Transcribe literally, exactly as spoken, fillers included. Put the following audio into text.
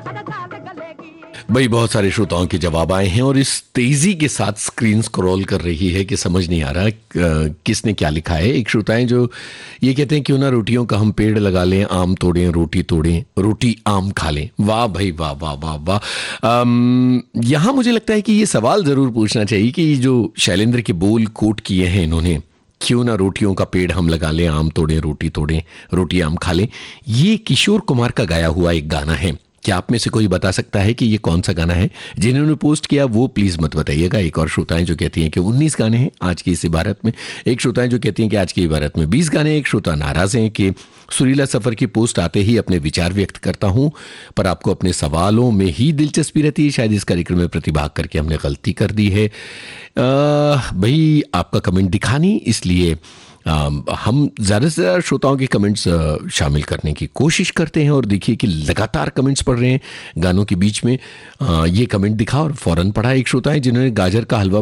भाई बहुत सारे श्रोताओं के जवाब आए हैं और इस तेजी के साथ स्क्रीन स्क्रॉल कर रही है कि समझ नहीं आ रहा अ, किसने क्या लिखा है। एक श्रोताएं जो ये कहते हैं क्यों ना रोटियों का हम पेड़ लगा लें, आम तोड़ें, रोटी तोड़ें, रोटी आम खा लें। वाह भाई वाह वाह वाह वाह। अम, यहाँ मुझे लगता है कि ये सवाल ज़रूर पूछना चाहिए कि ये जो शैलेंद्र के बोल कोट किए हैं इन्होंने, क्यों ना रोटियों का पेड़ हम लगा लें, आम तोड़ें, रोटी तोड़ें, रोटी आम खा लें, ये किशोर कुमार का गाया हुआ एक गाना है। क्या आप में से कोई बता सकता है कि ये कौन सा गाना है? जिन्होंने पोस्ट किया वो प्लीज मत बताइएगा। एक और श्रोताएं जो कहती हैं कि उन्नीस गाने हैं आज की इस इबारत में, एक श्रोताएं जो कहती हैं कि आज की इबारत में बीस गाने, एक श्रोता नाराज हैं कि सुरीला सफर की पोस्ट आते ही अपने विचार व्यक्त करता हूं, पर आपको अपने सवालों में ही दिलचस्पी रहती है, शायद इस कार्यक्रम में प्रतिभाग करके हमने गलती कर दी है। आ, भाई आपका कमेंट दिखा नहीं, इसलिए आ, हम ज़्यादा से ज़्यादा श्रोताओं के कमेंट्स शामिल करने की कोशिश करते हैं और देखिए कि लगातार कमेंट्स पढ़ रहे हैं गानों के बीच में। आ, ये कमेंट दिखा और फौरन पढ़ा। एक श्रोता है जिन्होंने गाजर का हलवा